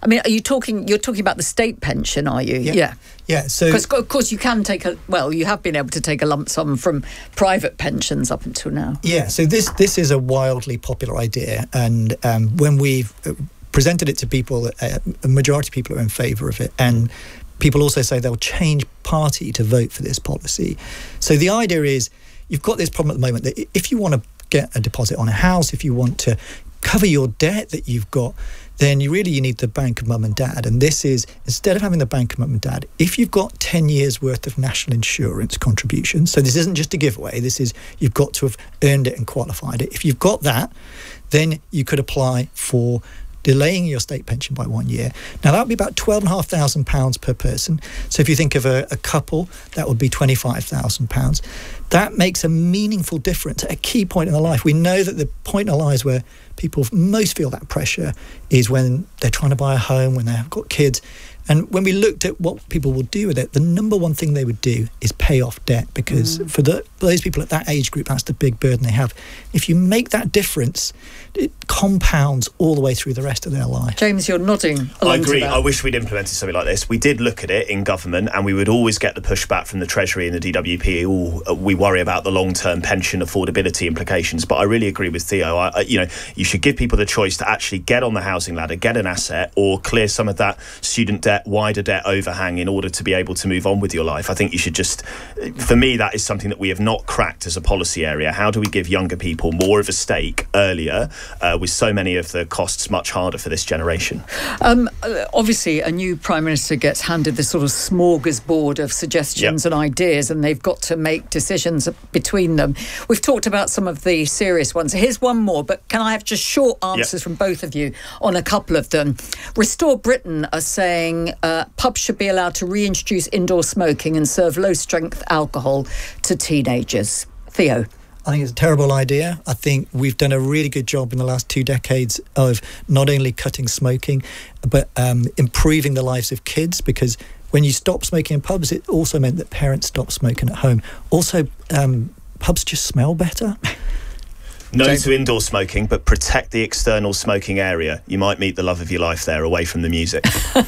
I mean, you're talking about the state pension, are you? Yeah. So, because of course you can take you have been able to take a lump sum from private pensions up until now. Yeah. So this is a wildly popular idea, and when we've presented it to people, a majority of people are in favour of it, and people also say they'll change party to vote for this policy. So the idea is, you've got this problem at the moment that if you want to get a deposit on a house, if you want to cover your debt that you've got, then you need the bank of mum and dad. And this is, instead of having the bank of mum and dad, if you've got 10 years worth of national insurance contributions, so this isn't just a giveaway, this is, you've got to have earned it and qualified it. If you've got that, then you could apply for delaying your state pension by 1 year. Now, that would be about £12,500 per person. So if you think of a couple, that would be £25,000. That makes a meaningful difference at a key point in their life. We know that the point in their lives where people most feel that pressure is when they're trying to buy a home, when they've got kids. And when we looked at what people would do with it, the number one thing they would do is pay off debt, because for those people at that age group, that's the big burden they have. If you make that difference, it compounds all the way through the rest of their life. James, you're nodding along. I agree. To that. I wish we'd implemented something like this. We did look at it in government, and we would always get the pushback from the Treasury and the DWP. We worry about the long-term pension affordability implications. But I really agree with Theo. You should give people the choice to actually get on the housing ladder, get an asset, or clear some of that student debt, wider debt overhang in order to be able to move on with your life. I think you should just, for me, that is something that we have not cracked as a policy area. How do we give younger people more of a stake earlier, with so many of the costs much harder for this generation? Obviously, a new Prime Minister gets handed this sort of smorgasbord of suggestions and ideas, and they've got to make decisions between them. We've talked about some of the serious ones. Here's one more, but can I have just short answers from both of you on a couple of them? Restore Britain are saying pubs should be allowed to reintroduce indoor smoking and serve low-strength alcohol to teenagers. Theo? I think it's a terrible idea. I think we've done a really good job in the last 2 decades of not only cutting smoking, but improving the lives of kids, because when you stop smoking in pubs, it also meant that parents stopped smoking at home. Also, pubs just smell better. No to indoor smoking, but protect the external smoking area. You might meet the love of your life there, away from the music.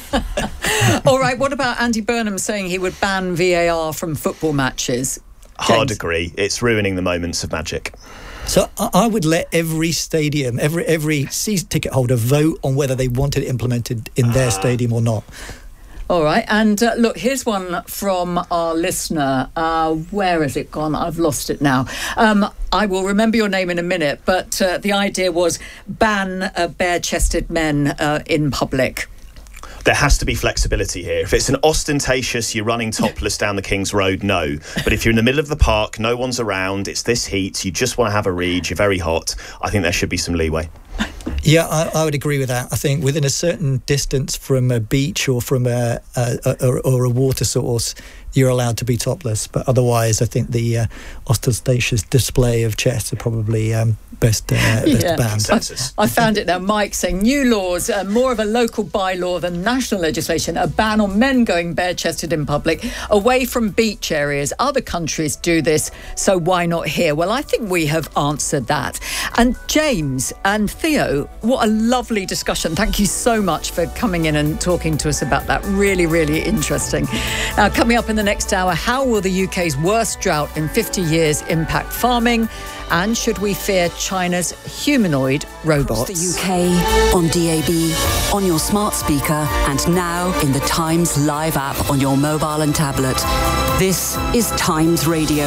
All right, what about Andy Burnham saying he would ban VAR from football matches? Hard agree. It's ruining the moments of magic. So I would let every stadium, every season ticket holder vote on whether they wanted it implemented in their stadium or not. All right, and look, here's one from our listener. Where has it gone? I've lost it now. I will remember your name in a minute, but the idea was ban bare-chested men in public. There has to be flexibility here. If it's an ostentatious, you're running topless down the King's Road, no. But if you're in the middle of the park, no one's around, it's this heat, you just want to have a read, you're very hot, I think there should be some leeway. Yeah, I would agree with that. I think within a certain distance from a beach or from a water source, you're allowed to be topless. But otherwise, I think the ostentatious display of chests are probably best banned. I found it now. Mike saying new laws, more of a local bylaw than national legislation, a ban on men going bare-chested in public, away from beach areas. Other countries do this, so why not here? Well, I think we have answered that. And James and Theo, what a lovely discussion. Thank you so much for coming in and talking to us about that. Really, really interesting. Now, coming up in the next hour, how will the UK's worst drought in 50 years impact farming? And should we fear China's humanoid robots? Across the UK, on DAB, on your smart speaker, and now in the Times Live app on your mobile and tablet. This is Times Radio.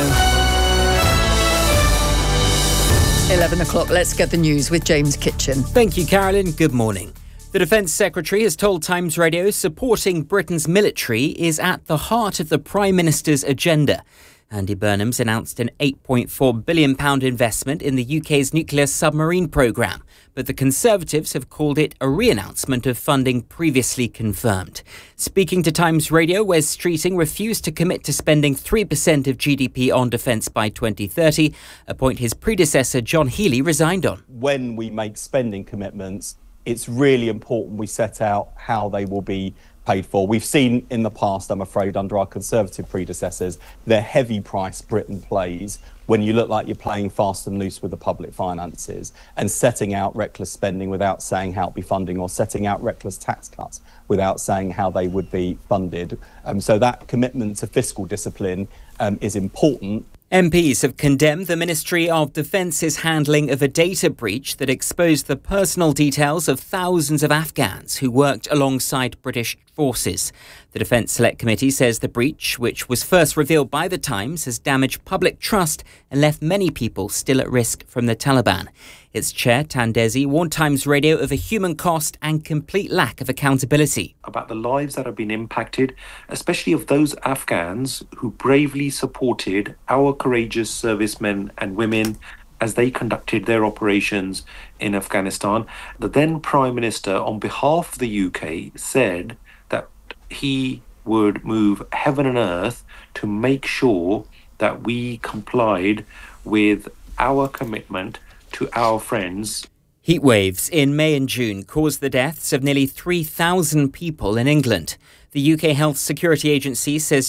11 o'clock, let's get the news with James Kitchen. Thank you, Carolyn. Good morning. The Defence Secretary has told Times Radio supporting Britain's military is at the heart of the Prime Minister's agenda. Andy Burnham's announced an £8.4 billion investment in the UK's nuclear submarine programme, but the Conservatives have called it a re-announcement of funding previously confirmed. Speaking to Times Radio, Wes Streeting refused to commit to spending 3% of GDP on defence by 2030, a point his predecessor John Healey resigned on. When we make spending commitments, it's really important we set out how they will be paid for. We've seen in the past, I'm afraid, under our Conservative predecessors, the heavy price Britain plays when you look like you're playing fast and loose with the public finances and setting out reckless spending without saying how it be funding, or setting out reckless tax cuts without saying how they would be funded. So that commitment to fiscal discipline is important. MPs have condemned the Ministry of Defence's handling of a data breach that exposed the personal details of thousands of Afghans who worked alongside British forces. The Defence Select Committee says the breach, which was first revealed by The Times, has damaged public trust and left many people still at risk from the Taliban. Its chair, Tandezi, warned Times Radio of a human cost and complete lack of accountability. About the lives that have been impacted, especially of those Afghans who bravely supported our courageous servicemen and women as they conducted their operations in Afghanistan. The then Prime Minister, on behalf of the UK, said that he would move heaven and earth to make sure that we complied with our commitment to our friends. Heat waves in May and June caused the deaths of nearly 3,000 people in England. The UK Health Security Agency says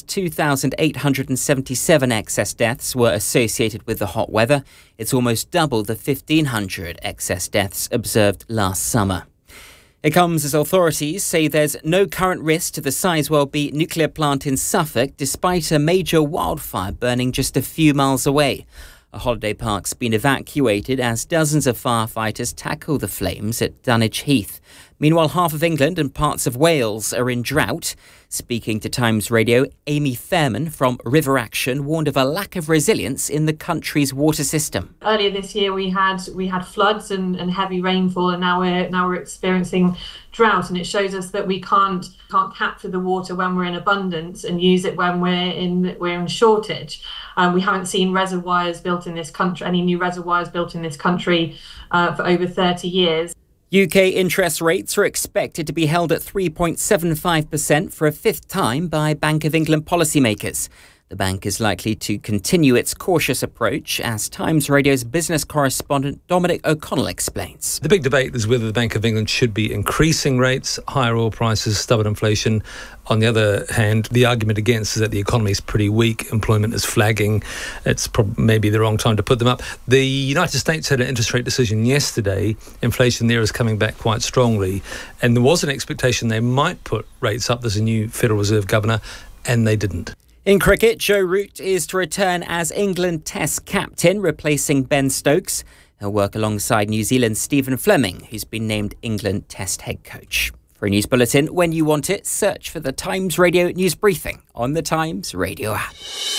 2,877 excess deaths were associated with the hot weather. It's almost double the 1,500 excess deaths observed last summer. It comes as authorities say there's no current risk to the Sizewell B nuclear plant in Suffolk, despite a major wildfire burning just a few miles away. A holiday park's been evacuated as dozens of firefighters tackle the flames at Dunwich Heath. Meanwhile, half of England and parts of Wales are in drought. Speaking to Times Radio, Amy Fairman from River Action warned of a lack of resilience in the country's water system. Earlier this year we had floods and heavy rainfall, and now we're experiencing drought, and it shows us that we can't capture the water when we're in abundance and use it when we're in shortage. We haven't seen reservoirs built in this country, any new reservoirs built in this country for over 30 years. UK interest rates are expected to be held at 3.75% for a fifth time by Bank of England policymakers. The bank is likely to continue its cautious approach, as Times Radio's business correspondent Dominic O'Connell explains. The big debate is whether the Bank of England should be increasing rates, higher oil prices, stubborn inflation. On the other hand, the argument against is that the economy is pretty weak, employment is flagging, it's maybe the wrong time to put them up. The United States had an interest rate decision yesterday. Inflation there is coming back quite strongly, and there was an expectation they might put rates up. There's a new Federal Reserve governor, and they didn't. In cricket, Joe Root is to return as England Test captain, replacing Ben Stokes. He'll work alongside New Zealand's Stephen Fleming, who's been named England Test head coach. For a news bulletin, when you want it, search for the Times Radio News Briefing on the Times Radio app.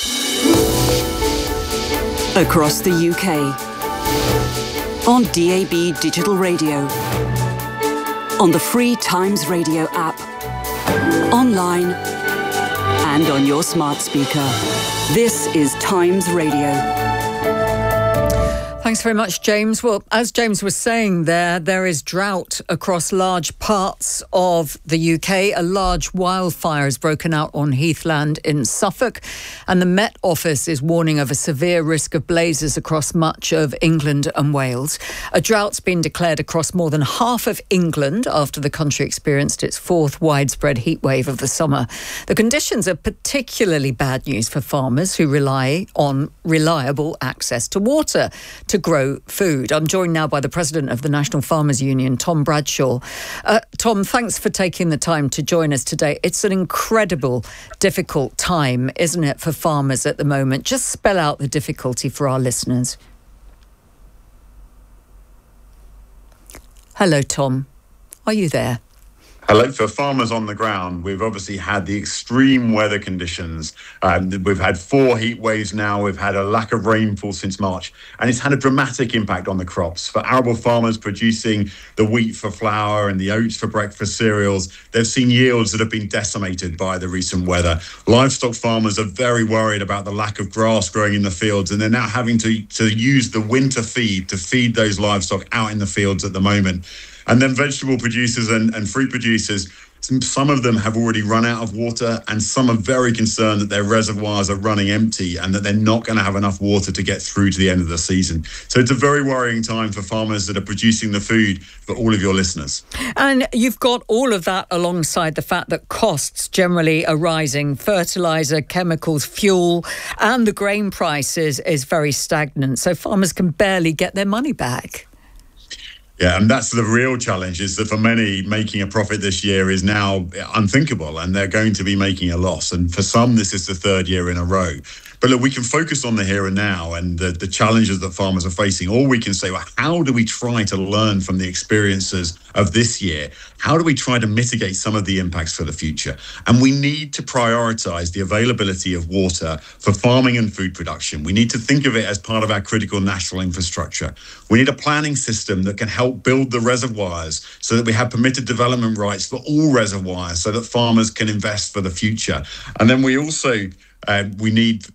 Across the UK. On DAB Digital Radio. On the free Times Radio app. Online. And on your smart speaker. This is Times Radio. Thanks very much, James. Well, as James was saying there is drought across large parts of the UK. A large wildfire has broken out on Heathland in Suffolk, and the Met Office is warning of a severe risk of blazes across much of England and Wales. A drought's been declared across more than half of England after the country experienced its fourth widespread heatwave of the summer. The conditions are particularly bad news for farmers who rely on reliable access to water to grow food. I'm joined now by the President of the National Farmers Union, Tom Bradshaw. Tom, thanks for taking the time to join us today. It's an incredible, difficult time, isn't it, for farmers at the moment? Just spell out the difficulty for our listeners. Hello, Tom. Are you there? Hello. For farmers on the ground, we've obviously had the extreme weather conditions. We've had 4 heat waves now. We've had a lack of rainfall since March, and it's had a dramatic impact on the crops. For arable farmers producing the wheat for flour and the oats for breakfast cereals, they've seen yields that have been decimated by the recent weather. Livestock farmers are very worried about the lack of grass growing in the fields, and they're now having to use the winter feed to feed those livestock out in the fields at the moment. And then vegetable producers and fruit producers, Some of them have already run out of water, and some are very concerned that their reservoirs are running empty and that they're not going to have enough water to get through to the end of the season. So it's a very worrying time for farmers that are producing the food for all of your listeners. And you've got all of that alongside the fact that costs generally are rising. Fertiliser, chemicals, fuel, and the grain price is very stagnant. So farmers can barely get their money back. Yeah, and that's the real challenge, is that for many, making a profit this year is now unthinkable, and they're going to be making a loss. And for some, this is the third year in a row. But look, we can focus on the here and now and the challenges that farmers are facing. Or we can say, well, how do we try to learn from the experiences of this year? How do we try to mitigate some of the impacts for the future? And we need to prioritise the availability of water for farming and food production. We need to think of it as part of our critical national infrastructure. We need a planning system that can help build the reservoirs so that we have permitted development rights for all reservoirs so that farmers can invest for the future. And then we also we need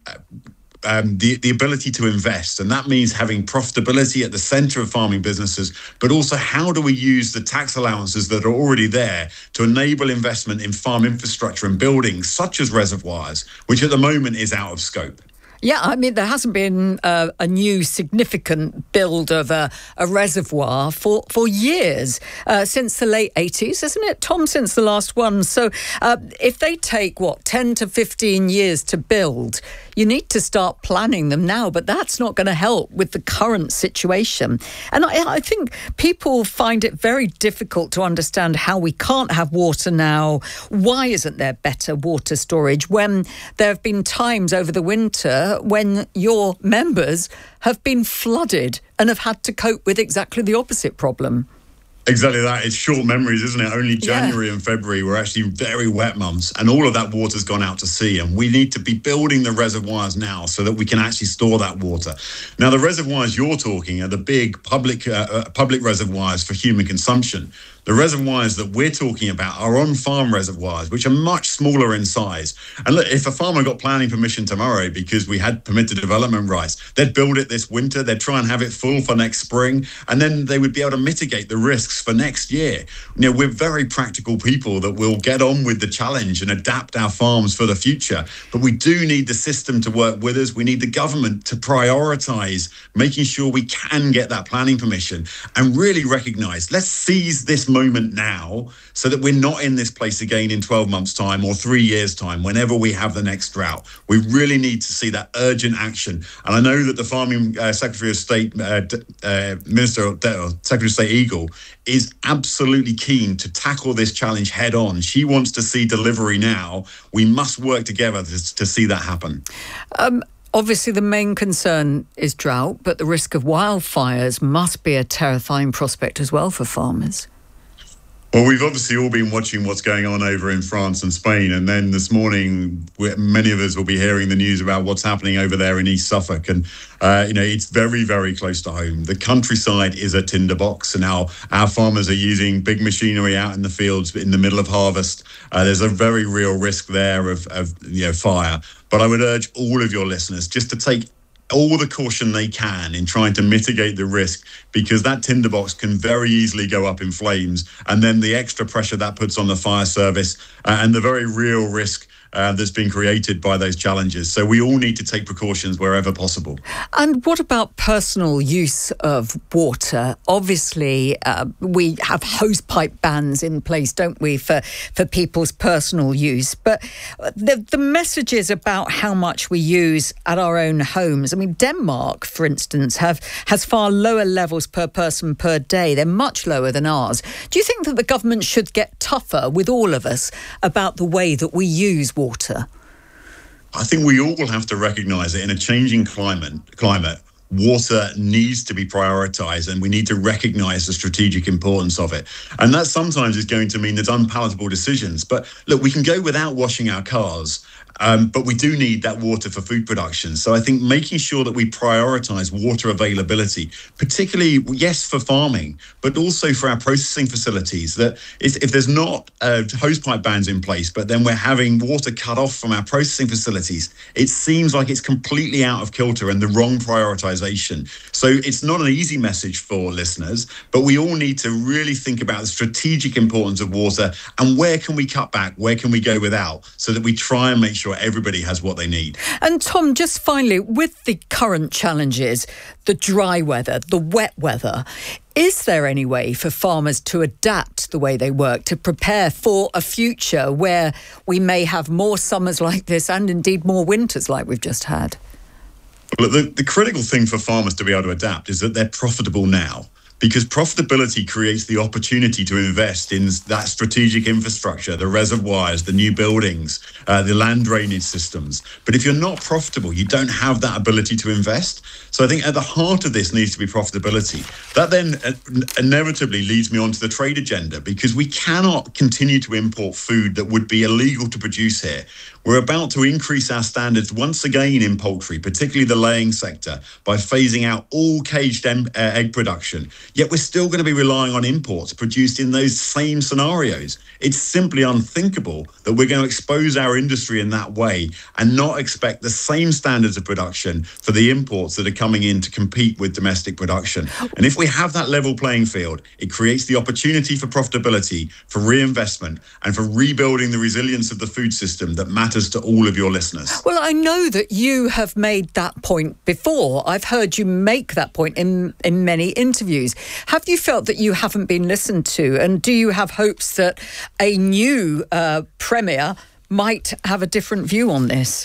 the ability to invest, and that means having profitability at the centre of farming businesses, but also how do we use the tax allowances that are already there to enable investment in farm infrastructure and buildings such as reservoirs, which at the moment is out of scope. Yeah, I mean, there hasn't been a new significant build of a reservoir for years, since the late 80s, isn't it, Tom, since the last one? So if they take, 10 to 15 years to build, you need to start planning them now, but that's not going to help with the current situation. And I think people find it very difficult to understand how we can't have water now. Why isn't there better water storage when there have been times over the winter when your members have been flooded and have had to cope with exactly the opposite problem? Exactly that. It's short memories, isn't it? Only January and February were actually very wet months, and all of that water's gone out to sea. And we need to be building the reservoirs now so that we can actually store that water. Now, the reservoirs you're talking are the big public reservoirs for human consumption. The reservoirs that we're talking about are on-farm reservoirs, which are much smaller in size. And look, if a farmer got planning permission tomorrow because we had permitted development rights, they'd build it this winter, they'd try and have it full for next spring, and then they would be able to mitigate the risks for next year. You know, we're very practical people that will get on with the challenge and adapt our farms for the future. But we do need the system to work with us. We need the government to prioritise making sure we can get that planning permission and really recognise, let's seize this moment now so that we're not in this place again in 12 months' time or 3 years' time, whenever we have the next drought. We really need to see that urgent action. And I know that the Farming Secretary of State, Secretary of State Eagle, is absolutely keen to tackle this challenge head on. She wants to see delivery now. We must work together to see that happen. Obviously, the main concern is drought, but the risk of wildfires must be a terrifying prospect as well for farmers. Well, we've obviously all been watching what's going on over in France and Spain. And then this morning, many of us will be hearing the news about what's happening over there in East Suffolk. And, it's very, very close to home. The countryside is a tinderbox. And now our farmers are using big machinery out in the fields in the middle of harvest. There's a very real risk there of fire. But I would urge all of your listeners just to take all the caution they can in trying to mitigate the risk, because that tinderbox can very easily go up in flames, and then the extra pressure that puts on the fire service and the very real risk that's been created by those challenges. So we all need to take precautions wherever possible. And what about personal use of water? Obviously, we have hosepipe bans in place, don't we, for people's personal use. But the messages about how much we use at our own homes, I mean, Denmark, for instance, has far lower levels per person per day. They're much lower than ours. Do you think that the government should get tougher with all of us about the way that we use water? I think we all have to recognise that in a changing climate, water needs to be prioritised, and we need to recognise the strategic importance of it. And that sometimes is going to mean there's unpalatable decisions. But look, we can go without washing our cars. But we do need that water for food production. So I think making sure that we prioritise water availability, particularly, yes, for farming, but also for our processing facilities, that if there's not hosepipe bans in place, but then we're having water cut off from our processing facilities, it seems like it's completely out of kilter and the wrong prioritisation. So it's not an easy message for listeners, but we all need to really think about the strategic importance of water and where can we cut back, where can we go without, so that we try and make sure everybody has what they need. And Tom, just finally, with the current challenges, the dry weather, the wet weather, is there any way for farmers to adapt the way they work, to prepare for a future where we may have more summers like this and indeed more winters like we've just had? Well, the critical thing for farmers to be able to adapt is that they're profitable now, because profitability creates the opportunity to invest in that strategic infrastructure, the reservoirs, the new buildings, the land drainage systems. But if you're not profitable, you don't have that ability to invest. So I think at the heart of this needs to be profitability. That then inevitably leads me on to the trade agenda, because we cannot continue to import food that would be illegal to produce here. We're about to increase our standards once again in poultry, particularly the laying sector, by phasing out all caged egg production. Yet we're still going to be relying on imports produced in those same scenarios. It's simply unthinkable that we're going to expose our industry in that way and not expect the same standards of production for the imports that are coming in to compete with domestic production. And if we have that level playing field, it creates the opportunity for profitability, for reinvestment, and for rebuilding the resilience of the food system that matters to all of your listeners. Well, I know that you have made that point before. I've heard you make that point in many interviews. Have you felt that you haven't been listened to? And do you have hopes that a new Premier might have a different view on this?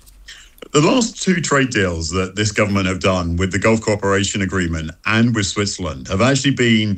The last two trade deals that this government have done with the Gulf Cooperation Agreement and with Switzerland have actually been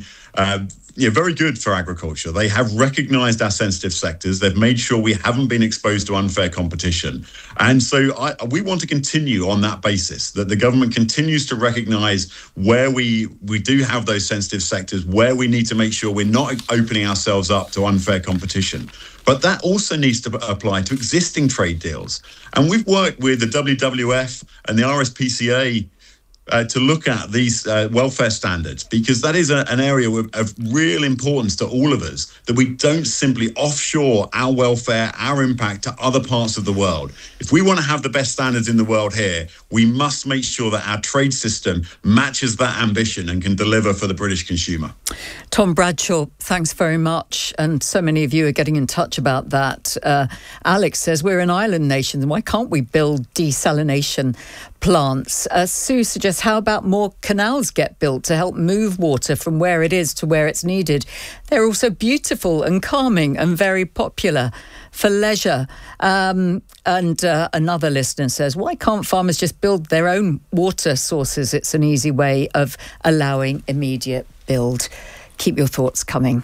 very good for agriculture. They have recognised our sensitive sectors. They've made sure we haven't been exposed to unfair competition. And so we want to continue on that basis, that the government continues to recognise where we do have those sensitive sectors, where we need to make sure we're not opening ourselves up to unfair competition. But that also needs to apply to existing trade deals. And we've worked with the WWF and the RSPCA to look at these welfare standards, because that is an area of real importance to all of us, that we don't simply offshore our welfare, our impact to other parts of the world. If we want to have the best standards in the world here, we must make sure that our trade system matches that ambition and can deliver for the British consumer. Tom Bradshaw, thanks very much. And so many of you are getting in touch about that. Alex says we're an island nation. Why can't we build desalination plants? Sue suggests, how about more canals get built to help move water from where it is to where it's needed? They're also beautiful and calming and very popular for leisure. And another listener says, why can't farmers just build their own water sources? It's an easy way of allowing immediate build. Keep your thoughts coming.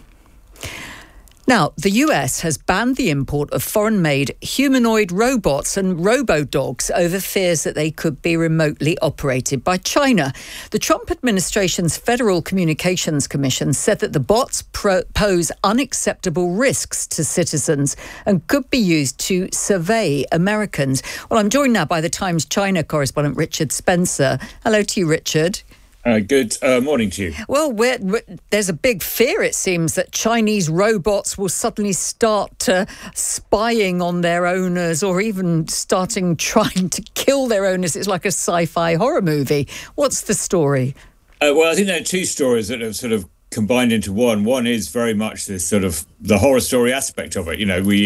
Now, the US has banned the import of foreign-made humanoid robots and robo-dogs over fears that they could be remotely operated by China. The Trump administration's Federal Communications Commission said that the bots pose unacceptable risks to citizens and could be used to survey Americans. Well, I'm joined now by the Times China correspondent Richard Spencer. Hello to you, Richard. Good morning to you. Well, there's a big fear, it seems, that Chinese robots will suddenly start spying on their owners or even trying to kill their owners. It's like a sci-fi horror movie. What's the story? Well, I think there are two stories that have sort of combined into one. One is very much this sort of the horror story aspect of it. You know, we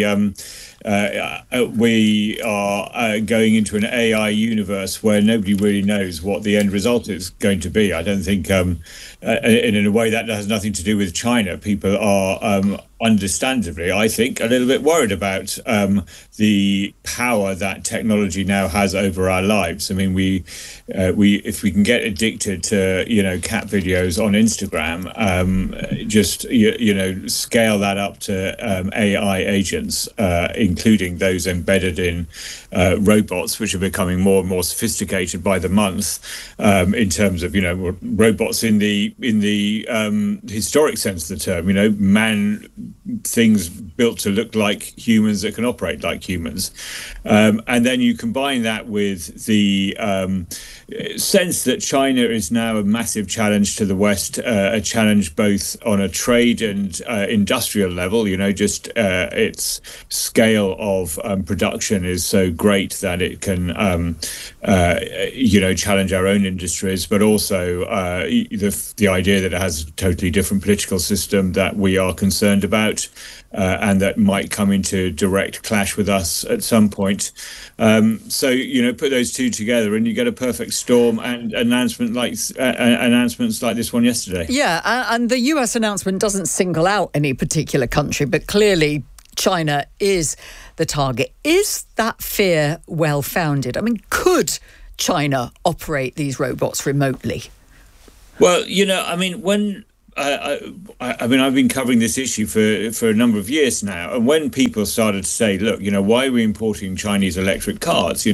are going into an AI universe where nobody really knows what the end result is going to be. I don't think, in a way that has nothing to do with China. People are understandably, I think, a little bit worried about the power that technology now has over our lives. I mean, we if we can get addicted to cat videos on Instagram, just scale that up to AI agents, including those embedded in robots, which are becoming more and more sophisticated by the month, in terms of, robots in the historic sense of the term, things built to look like humans that can operate like humans. And then you combine that with the sense that China is now a massive challenge to the West, a challenge both on a trade and industrial level. Its scale of production is so great that it can, challenge our own industries, but also the idea that it has a totally different political system that we are concerned about, and that might come into direct clash with us at some point. Put those two together and you get a perfect storm, and announcements like this one yesterday. Yeah, and the US announcement doesn't single out any particular country, but clearly China is the target. Is that fear well-founded? I mean, could China operate these robots remotely? Well, when I've been covering this issue for a number of years now, and when people started to say, look, why are we importing Chinese electric cars?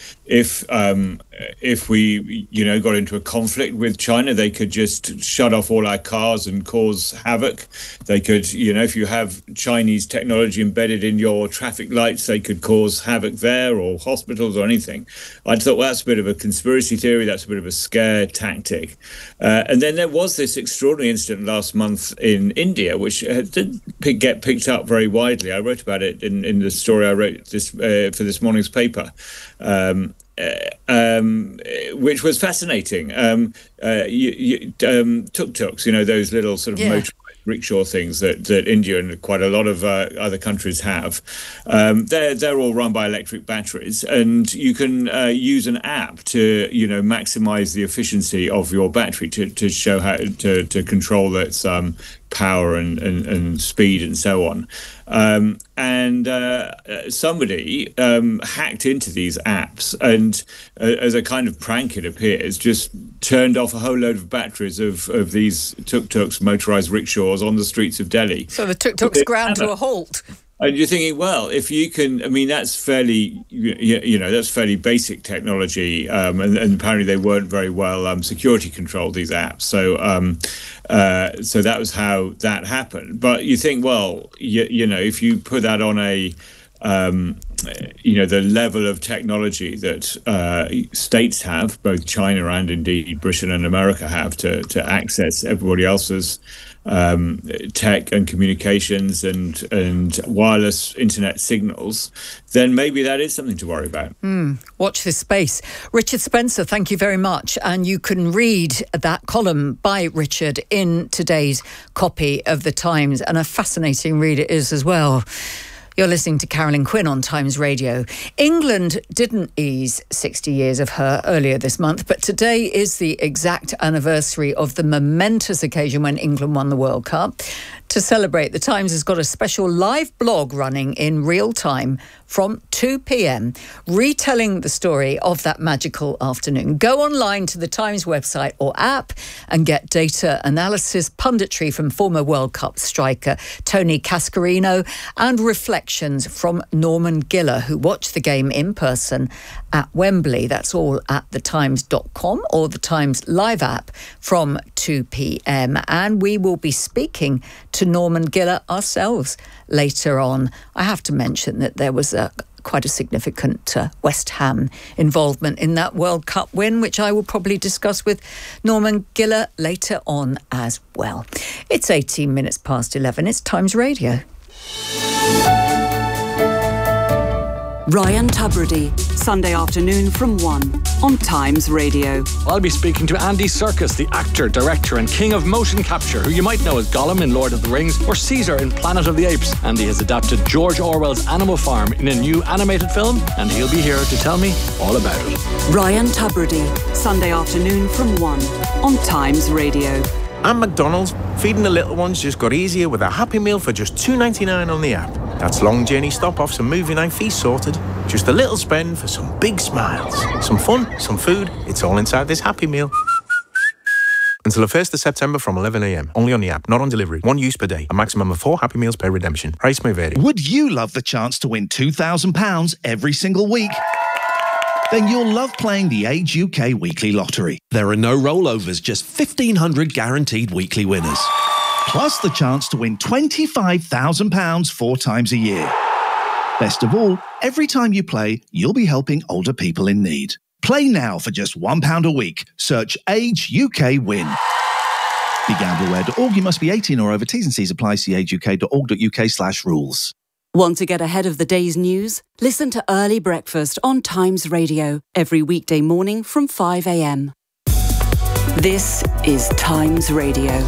If we got into a conflict with China, they could just shut off all our cars and cause havoc. They could, if you have Chinese technology embedded in your traffic lights, they could cause havoc there, or hospitals, or anything. I thought, well, that's a bit of a conspiracy theory. That's a bit of a scare tactic. And then there was this extraordinary incident last month in India, which didn't get picked up very widely. I wrote about it in the story I wrote for this morning's paper. Which was fascinating. Tuk-tuks, those little sort of motorized rickshaw things that India and quite a lot of other countries have. They're all run by electric batteries, and you can use an app to maximize the efficiency of your battery to show how to control its power and speed and so on. Somebody hacked into these apps and, as a kind of prank, it appears, just turned off a whole load of batteries of these tuk-tuks, motorized rickshaws, on the streets of Delhi. So the tuk-tuks ground to a halt. And you're thinking, well, if you can, that's fairly, that's fairly basic technology, and apparently they weren't very well security controlled, these apps. So that was how that happened. But you think, well, if you put that on a, the level of technology that states have, both China and indeed Britain and America have, to access everybody else's tech and communications and wireless internet signals, then maybe that is something to worry about. Watch this space. Richard Spencer, thank you very much. And you can read that column by Richard in today's copy of The Times, and a fascinating read it is as well. You're listening to Carolyn Quinn on Times Radio. England didn't ease 60 years of her earlier this month, but today is the exact anniversary of the momentous occasion when England won the World Cup. To celebrate, The Times has got a special live blog running in real time from 2 p.m, retelling the story of that magical afternoon. Go online to the Times website or app and get data analysis, punditry from former World Cup striker Tony Cascarino, and reflections from Norman Giller, who watched the game in person at Wembley. That's all at thetimes.com or the Times live app from 2 p.m. And we will be speaking to Norman Giller ourselves later on. I have to mention that there was quite a significant West Ham involvement in that World Cup win, which I will probably discuss with Norman Giller later on as well. It's 18 minutes past 11. It's Times Radio. Ryan Tubridy, Sunday afternoon from 1 on Times Radio. I'll be speaking to Andy Serkis, the actor, director and king of motion capture, who you might know as Gollum in Lord of the Rings or Caesar in Planet of the Apes. Andy has adapted George Orwell's Animal Farm in a new animated film, and he'll be here to tell me all about it. Ryan Tubridy, Sunday afternoon from 1 on Times Radio. And McDonald's, feeding the little ones just got easier with a Happy Meal for just $2.99 on the app. That's long journey stop-offs and movie night fees sorted. Just a little spend for some big smiles. Some fun, some food, it's all inside this Happy Meal. Until the 1st of September from 11 a.m. Only on the app, not on delivery. 1 use per day. A maximum of 4 Happy Meals per redemption. Price may vary. Would you love the chance to win £2,000 every single week? Then you'll love playing the Age UK Weekly Lottery. There are no rollovers, just 1,500 guaranteed weekly winners. Plus the chance to win £25,000 4 times a year. Best of all, every time you play, you'll be helping older people in need. Play now for just £1 a week. Search Age UK Win. BeGambleAware.org. You must be 18 or over. T's and C's apply. See ageuk.org.uk/rules. Want to get ahead of the day's news? Listen to Early Breakfast on Times Radio every weekday morning from 5 a.m. This is Times Radio.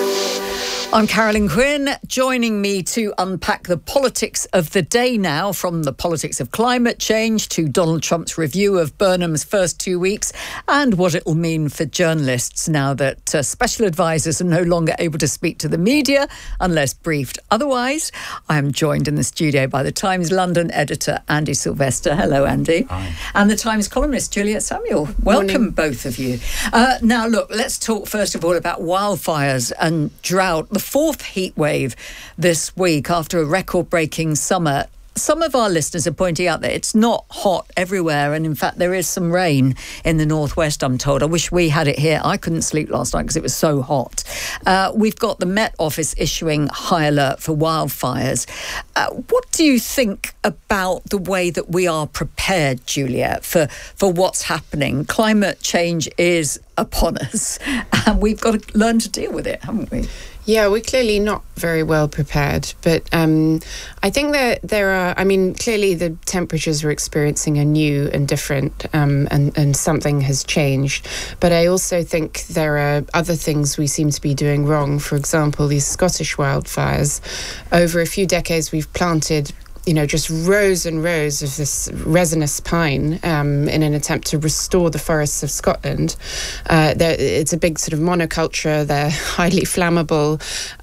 I'm Carolyn Quinn. Joining me to unpack the politics of the day now, from the politics of climate change to Donald Trump's review of Burnham's first 2 weeks and what it will mean for journalists now that special advisors are no longer able to speak to the media unless briefed otherwise. I am joined in the studio by the Times London editor, Andy Sylvester. Hello, Andy. Hi. And the Times columnist, Juliet Samuel. Welcome, Morning. both of you. Now, look, let's talk first of all about wildfires and drought. The fourth heat wave this week after a record-breaking summer. Some of our listeners are pointing out that it's not hot everywhere, and in fact there is some rain in the northwest, I'm told. I wish we had it here. I couldn't sleep last night because it was so hot. We've got the Met Office issuing high alert for wildfires. What do you think about the way that we are prepared, Juliet, for what's happening? Climate change is upon us, and we've got to learn to deal with it, haven't we? Yeah, we're clearly not very well prepared, but I think that there are, clearly the temperatures we're experiencing are new and different, and something has changed. But I also think there are other things we seem to be doing wrong. For example, these Scottish wildfires. Over a few decades, we've planted just rows and rows of this resinous pine in an attempt to restore the forests of Scotland. It's a big sort of monoculture. They're highly flammable.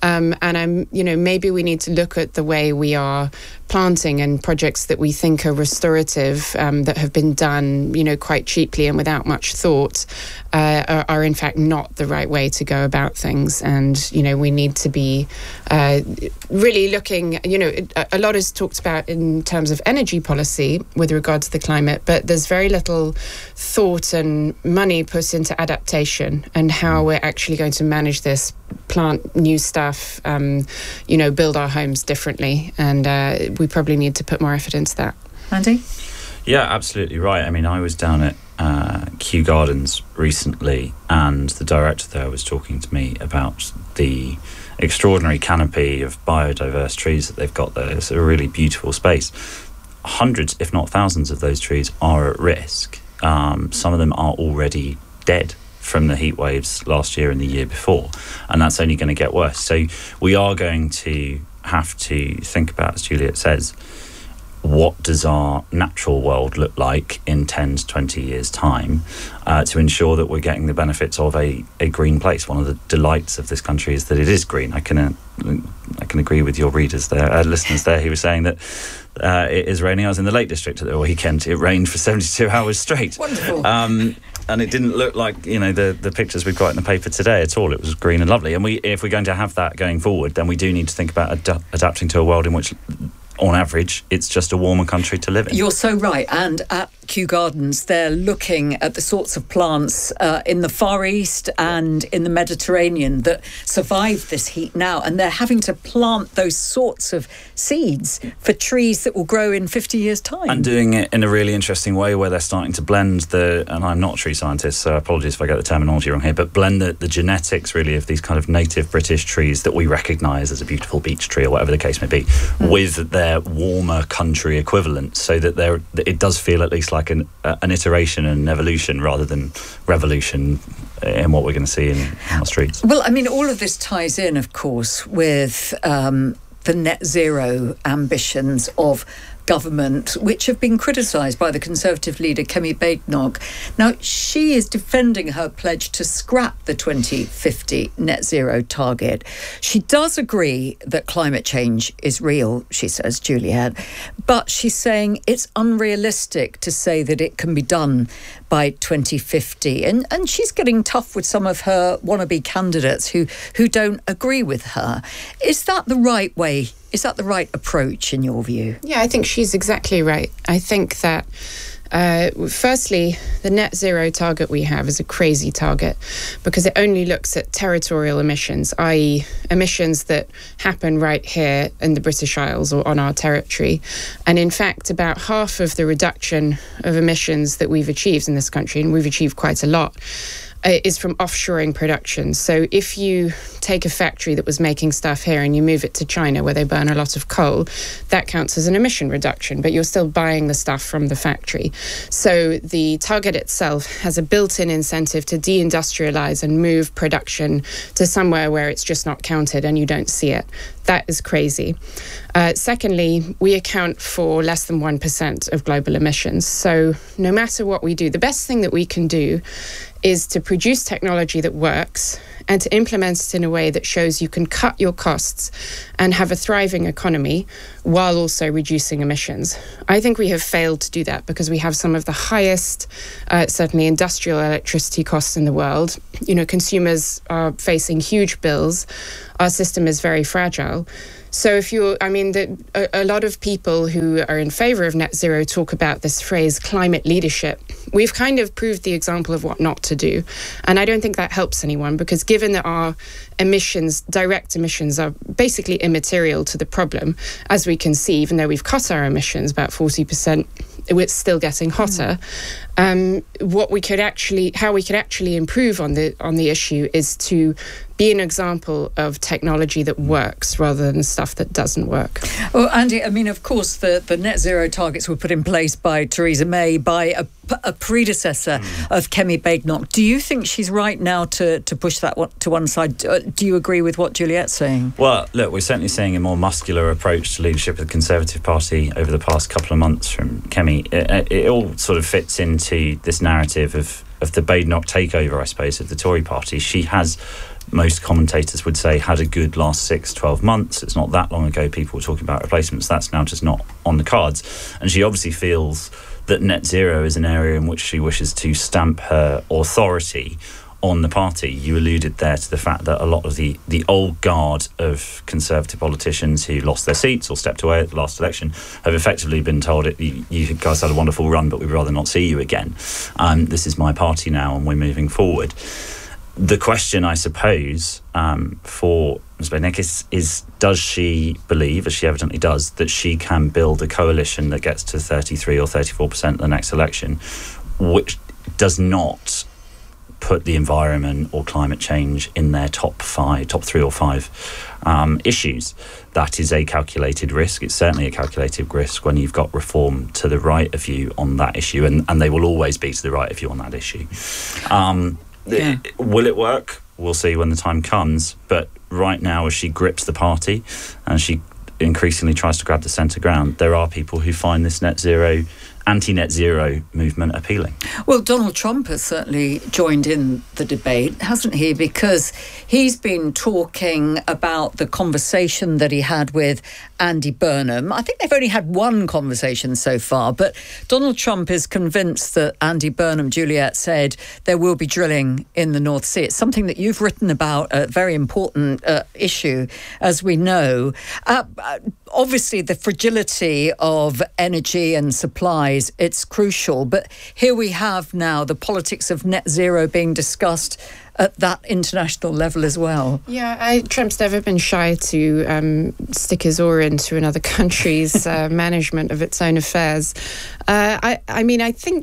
And maybe we need to look at the way we are planting and projects that we think are restorative, that have been done, quite cheaply and without much thought, are in fact not the right way to go about things. And, we need to be really looking, a lot is talked about in terms of energy policy with regard to the climate, but there's very little thought and money put into adaptation and how we're actually going to manage this, plant new stuff, build our homes differently. And we probably need to put more effort into that. Andy? Yeah, absolutely right. I was down at Kew Gardens recently, and the director there was talking to me about the extraordinary canopy of biodiverse trees that they've got there. It's a really beautiful space. Hundreds, if not thousands, of those trees are at risk. Some of them are already dead from the heat waves last year and the year before, and that's only going to get worse. So we are going to have to think about, as Juliet says, what does our natural world look like in 10 to 20 years' time, to ensure that we're getting the benefits of a green place. One of the delights of this country is that it is green. I can agree with your readers there, listeners there. He was saying that it is raining. I was in the Lake District at the weekend. It rained for 72 hours straight. Wonderful. And it didn't look like, the pictures we've got in the paper today at all. It was green and lovely. And if we're going to have that going forward, then we do need to think about adapting to a world in which, on average, it's just a warmer country to live in. You're so right. And at Kew Gardens, they're looking at the sorts of plants in the Far East and in the Mediterranean that survive this heat now. And they're having to plant those sorts of seeds for trees that will grow in 50 years' time. And doing it in a really interesting way where they're starting to blend and I'm not a tree scientist, so apologies if I get the terminology wrong here, but blend the genetics really of these kind of native British trees that we recognise as a beautiful beech tree or whatever the case may be, with their warmer country equivalent, so that it does feel at least like an iteration and an evolution rather than revolution in what we're going to see in our streets. Well, all of this ties in, of course, with the net zero ambitions of government, which have been criticised by the Conservative leader Kemi Badenoch. Now, she is defending her pledge to scrap the 2050 net zero target. She does agree that climate change is real, she says, Juliet, but she's saying it's unrealistic to say that it can be done by 2050. And she's getting tough with some of her wannabe candidates who don't agree with her. Is that the right way? Is that the right approach in your view? Yeah, I think she's exactly right. I think that firstly, the net zero target we have is a crazy target because it only looks at territorial emissions, i.e. emissions that happen right here in the British Isles or on our territory. And in fact, about half of the reduction of emissions that we've achieved in this country, and we've achieved quite a lot, is from offshoring production. So if you take a factory that was making stuff here and you move it to China where they burn a lot of coal, that counts as an emission reduction, but you're still buying the stuff from the factory. So the target itself has a built-in incentive to deindustrialize and move production to somewhere where it's just not counted and you don't see it. That is crazy. Secondly, we account for less than 1% of global emissions. So no matter what we do, the best thing that we can do is to produce technology that works and to implement it in a way that shows you can cut your costs and have a thriving economy while also reducing emissions. I think we have failed to do that because we have some of the highest, certainly industrial electricity costs in the world. You know, consumers are facing huge bills. Our system is very fragile. So if you're, a lot of people who are in favour of net zero talk about this phrase climate leadership. We've kind of proved the example of what not to do. And I don't think that helps anyone because given that our emissions, direct emissions, are basically immaterial to the problem, as we can see, even though we've cut our emissions about 40%, it's still getting hotter. How we could actually improve on the issue is to be an example of technology that works rather than stuff that doesn't work. Well, Andy, of course, the net zero targets were put in place by Theresa May, by a predecessor of Kemi Badenoch. Do you think she's right now to push that to one side? Do you agree with what Juliet's saying? Well, look, we're certainly seeing a more muscular approach to leadership of the Conservative Party over the past couple of months from Kemi. It all sort of fits into this narrative of the Badenoch takeover, I suppose, of the Tory party. She has, most commentators would say, had a good last 6-12 months. It's not that long ago people were talking about replacements. That's now just not on the cards. And she obviously feels that net zero is an area in which she wishes to stamp her authority on the party. You alluded there to the fact that a lot of the old guard of Conservative politicians who lost their seats or stepped away at the last election have effectively been told, you guys had a wonderful run, but we'd rather not see you again. This is my party now and we're moving forward. The question, I suppose, for Ms Badenoch is does she believe, as she evidently does, that she can build a coalition that gets to 33 or 34% at the next election, which does not put the environment or climate change in their top 3 or 5 issues? That is a calculated risk. It's certainly a calculated risk when you've got reform to the right of you on that issue, and they will always be to the right of you on that issue. Will it work? We'll see when the time comes. But right now, as she grips the party and she increasingly tries to grab the centre ground, there are people who find this anti-net zero movement appealing. Well, Donald Trump has certainly joined in the debate, hasn't he? Because he's been talking about the conversation that he had with Andy Burnham. I think they've only had one conversation so far, but Donald Trump is convinced that Andy Burnham, Juliet said, there will be drilling in the North Sea. It's something that you've written about, a very important issue, as we know. Obviously, the fragility of energy and supplies, it's crucial. But here we have now the politics of net zero being discussed at that international level as well. Yeah, Trump's never been shy to stick his oar into another country's management of its own affairs. I think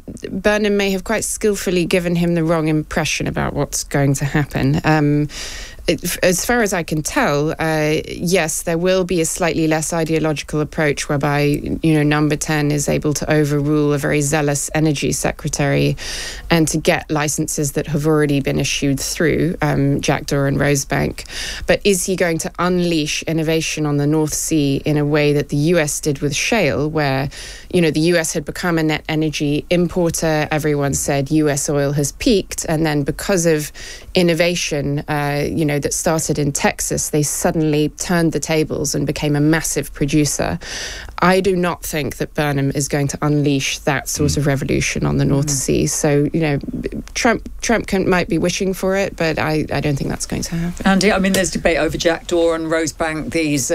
Burnham may have quite skillfully given him the wrong impression about what's going to happen. as far as I can tell, yes, there will be a slightly less ideological approach whereby, Number 10 is able to overrule a very zealous energy secretary and to get licenses that have already been issued through Jackdaw and Rosebank. But is he going to unleash innovation on the North Sea in a way that the US did with shale, where, the US had become a net energy importer? Everyone said US oil has peaked, and then because of innovation, that started in Texas, they suddenly turned the tables and became a massive producer. I do not think that Burnham is going to unleash that sort of revolution on the North Sea. So, Trump might be wishing for it, but I don't think that's going to happen. Andy, I mean, there's debate over Jackdaw and Rosebank, these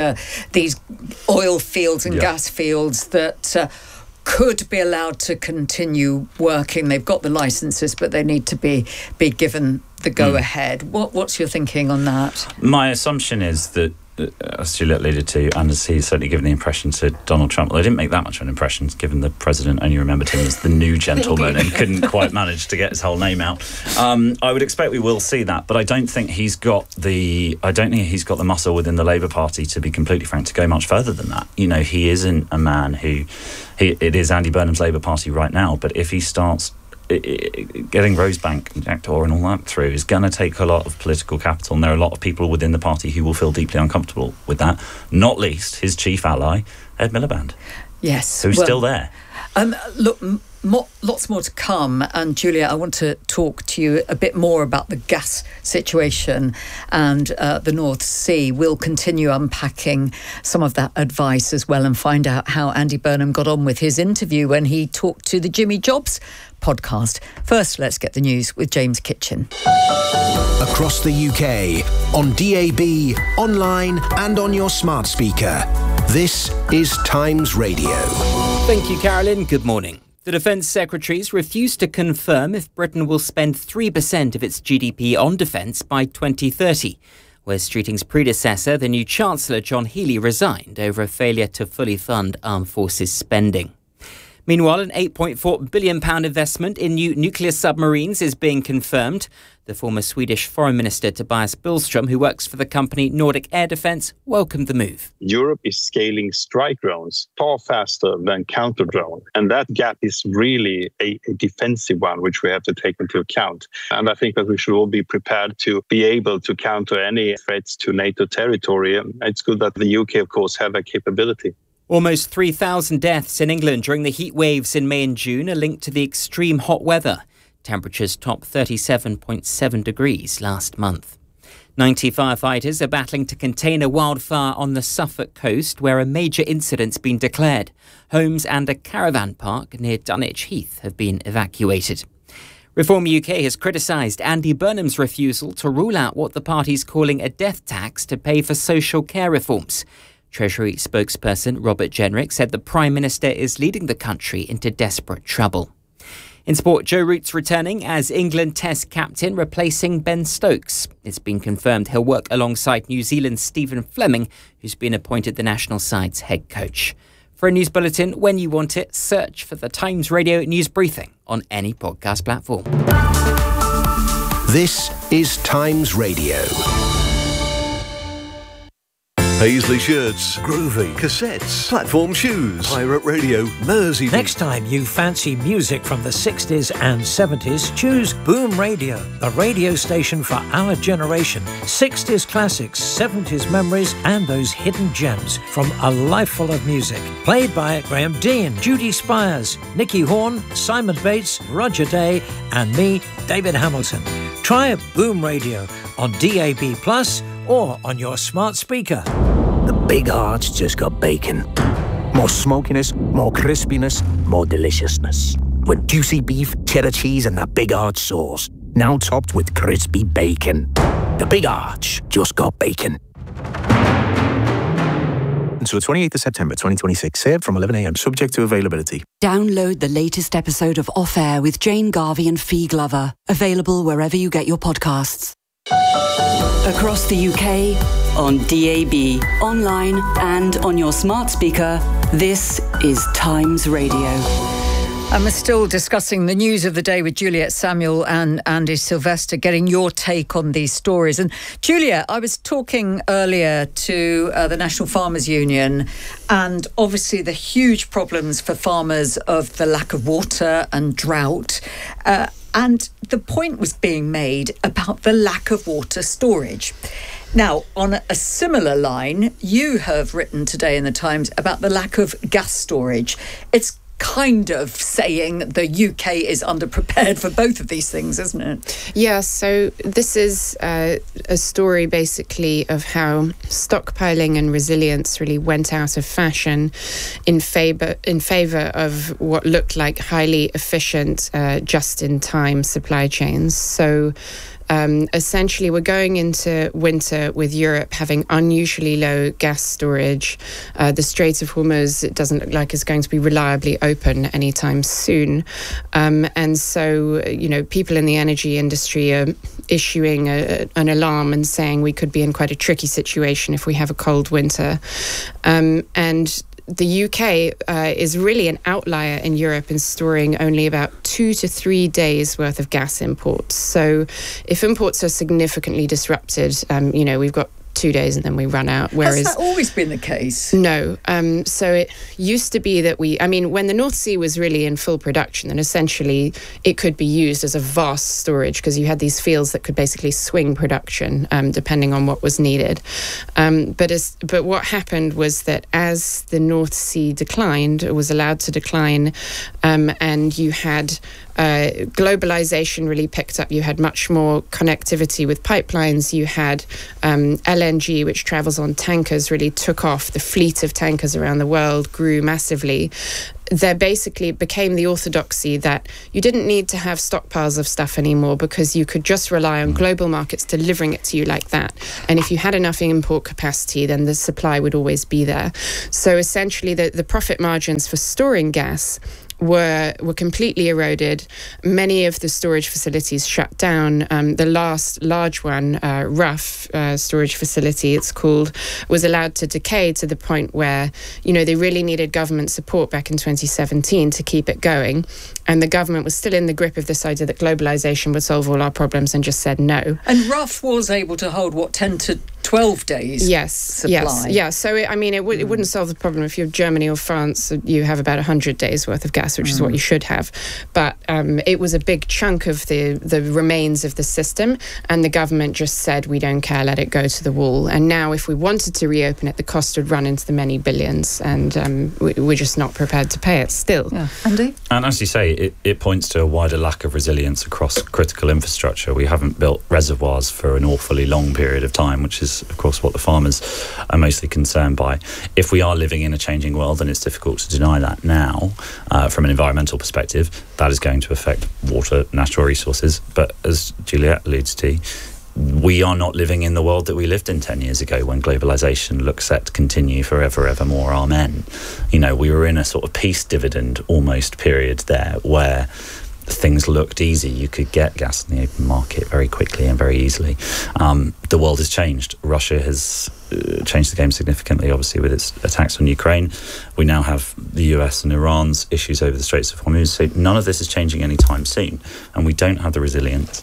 oil fields and gas fields that could be allowed to continue working. They've got the licenses, but they need to be given the go-ahead. What's your thinking on that? My assumption is that, as Juliet alluded to, and as he's certainly given the impression to Donald Trump, well, they didn't make that much of an impression, given the president only remembered him as the new gentleman and couldn't quite manage to get his whole name out. I would expect we will see that, but I don't think he's got the muscle within the Labour Party, to be completely frank, to go much further than that. He isn't a man who... It is Andy Burnham's Labour Party right now, but if he starts getting Rosebank and Jackdaw and all that through, is going to take a lot of political capital, and there are a lot of people within the party who will feel deeply uncomfortable with that, not least his chief ally, Ed Miliband. Yes. Who's still there. Look, lots more to come. And Julia, I want to talk to you a bit more about the gas situation and the North Sea. We'll continue unpacking some of that advice as well and find out how Andy Burnham got on with his interview when he talked to the Jimmy Jobs podcast. First, let's get the news with James Kitchen. Across the UK, on DAB, online and on your smart speaker. This is Times Radio. Thank you, Carolyn. Good morning. The Defence Secretaries refused to confirm if Britain will spend 3% of its GDP on defence by 2030. Wes Streeting's predecessor, the new Chancellor John Healey, resigned over a failure to fully fund armed forces spending. Meanwhile, an £8.4 billion investment in new nuclear submarines is being confirmed. The former Swedish Foreign Minister Tobias Billström, who works for the company Nordic Air Defence, welcomed the move. Europe is scaling strike drones far faster than counter drone. And that gap is really a defensive one, which we have to take into account. And I think that we should all be prepared to be able to counter any threats to NATO territory. It's good that the UK, of course, have that capability. Almost 3,000 deaths in England during the heat waves in May and June are linked to the extreme hot weather. Temperatures topped 37.7 degrees last month. 90 firefighters are battling to contain a wildfire on the Suffolk coast, where a major incident's been declared. Homes and a caravan park near Dunwich Heath have been evacuated. Reform UK has criticised Andy Burnham's refusal to rule out what the party's calling a death tax to pay for social care reforms. Treasury spokesperson Robert Jenrick said the Prime Minister is leading the country into desperate trouble. In sport, Joe Root's returning as England Test captain, replacing Ben Stokes. It's been confirmed he'll work alongside New Zealand's Stephen Fleming, who's been appointed the national side's head coach. For a news bulletin when you want it, search for the Times Radio News Briefing on any podcast platform. This is Times Radio. Paisley shirts, groovy cassettes, platform shoes, pirate radio, Mersey. Next time you fancy music from the 60s and 70s, choose Boom Radio, the radio station for our generation. 60s classics, 70s memories, and those hidden gems from a life full of music. Played by Graham Dean, Judy Spires, Nicky Horn, Simon Bates, Roger Day, and me, David Hamilton. Try Boom Radio on DAB+ or on your smart speaker. The Big Arch just got bacon. More smokiness, more crispiness, more deliciousness. With juicy beef, cheddar cheese and the Big Arch sauce. Now topped with crispy bacon. The Big Arch just got bacon. Until 28th of September 2026. Served from 11 a.m. Subject to availability. Download the latest episode of Off Air with Jane Garvey and Fee Glover. Available wherever you get your podcasts. Across the UK, on DAB, online and on your smart speaker, this is Times Radio. And we're still discussing the news of the day with Juliet Samuel and Andy Sylvester, getting your take on these stories. And Juliet, I was talking earlier to the National Farmers Union, and obviously the huge problems for farmers of the lack of water and drought. And the point was being made about the lack of water storage. Now, on a similar line, you have written today in the Times about the lack of gas storage. It's kind of saying the UK is underprepared for both of these things, isn't it? Yeah, so this is a story basically of how stockpiling and resilience really went out of fashion in favour of what looked like highly efficient, just-in-time supply chains. So essentially, we're going into winter with Europe having unusually low gas storage. The Strait of Hormuz, it doesn't look like it's going to be reliably open anytime soon. And so, people in the energy industry are issuing an alarm and saying we could be in quite a tricky situation if we have a cold winter. And the UK is really an outlier in Europe in storing only about 2 to 3 days worth of gas imports. So if imports are significantly disrupted, we've got 2 days and then we run out. Whereas, has that always been the case? No. So it used to be that when the North Sea was really in full production, then essentially it could be used as a vast storage because you had these fields that could basically swing production depending on what was needed. But what happened was that as the North Sea declined, it was allowed to decline, and you had globalization really picked up. You had much more connectivity with pipelines. You had LNG, which travels on tankers, really took off. The fleet of tankers around the world grew massively. There basically became the orthodoxy that you didn't need to have stockpiles of stuff anymore because you could just rely on global markets delivering it to you like that. And if you had enough import capacity, then the supply would always be there. So essentially the profit margins for storing gas were completely eroded. Many of the storage facilities shut down. The last large one, Rough storage facility, it's called, was allowed to decay to the point where, they really needed government support back in 2017 to keep it going. And the government was still in the grip of this idea that globalization would solve all our problems and just said no. And Rough was able to hold, 10 to 12 days supply? Yes. So, it wouldn't solve the problem. If you're Germany or France, you have about 100 days worth of gas, which is what you should have. But it was a big chunk of the remains of the system, and the government just said, we don't care, let it go to the wall. And now if we wanted to reopen it, the cost would run into the many billions, and we're just not prepared to pay it still. Yeah. Andy? And as you say, it points to a wider lack of resilience across critical infrastructure. We haven't built reservoirs for an awfully long period of time, which is, of course, what the farmers are mostly concerned by. If we are living in a changing world, and it's difficult to deny that now, from an environmental perspective, that is going to affect water, natural resources. But as Juliet alludes to, we are not living in the world that we lived in 10 years ago when globalization looks set to continue forever, evermore, amen. We were in a sort of peace dividend almost period there where things looked easy. You could get gas in the open market very quickly and very easily. The world has changed. Russia has changed the game significantly, obviously, with its attacks on Ukraine. We now have the US and Iran's issues over the Straits of Hormuz. So none of this is changing anytime soon, and we don't have the resilience.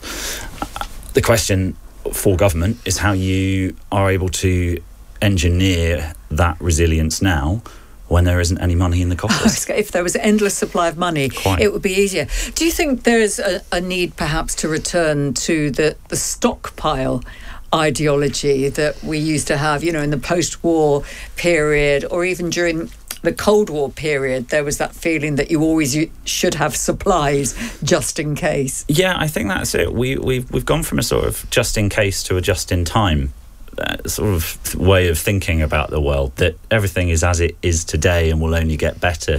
The question for government is how you are able to engineer that resilience now when there isn't any money in the coffers. If there was an endless supply of money, it would be easier. Do you think there's a need perhaps to return to the stockpile ideology that we used to have, in the post-war period, or even during the Cold War period? There was that feeling that you always should have supplies just in case. Yeah, I think that's it. We've gone from a sort of just in case to a just in time sort of way of thinking about the world, that everything is as it is today and will only get better,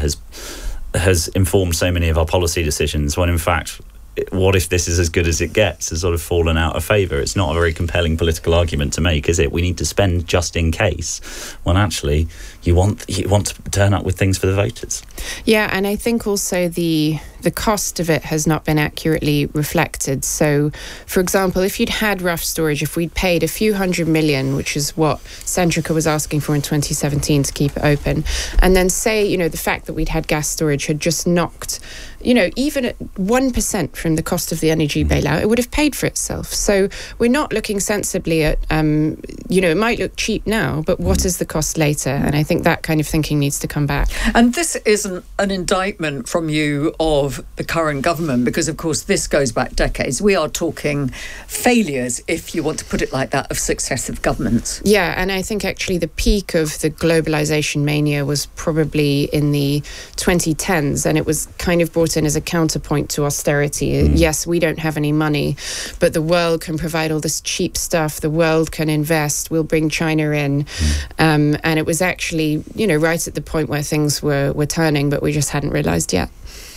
has informed so many of our policy decisions, when in fact, what if this is as good as it gets, has sort of fallen out of favour. It's not a very compelling political argument to make, is it? We need to spend just in case, when actually you want to turn up with things for the voters. Yeah, and I think also the the cost of it has not been accurately reflected. So, for example, if you'd had rough storage, if we'd paid a few $100 million, which is what Centrica was asking for in 2017 to keep it open, and then say, you know, the fact that we'd had gas storage had just knocked, you know, even at 1% from the cost of the energy bailout, it would have paid for itself. So we're not looking sensibly at, you know, it might look cheap now, but what is the cost later? And I think that kind of thinking needs to come back. And this isn't an indictment from you of the current government, because, of course, this goes back decades. We are talking failures, if you want to put it like that, of successive governments. Yeah, and I think actually the peak of the globalisation mania was probably in the 2010s, and it was kind of brought in as a counterpoint to austerity. Yes, we don't have any money, but the world can provide all this cheap stuff. The world can invest. We'll bring China in. And it was actually, you know, right at the point where things were turning, but we just hadn't realised yet.